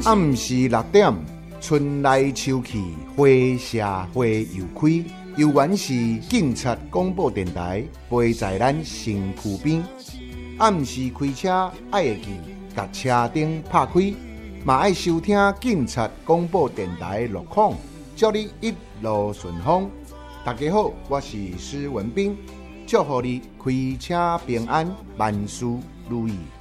暗时6点，春来秋去，花谢花又开。由原是警察广播电台，陪在咱身躯边。暗时开车爱会记，甲车顶拍开，嘛爱收听警察广播电台路况，祝你一路顺风。大家好，我是施文彬，祝福你开车平安，万事如意。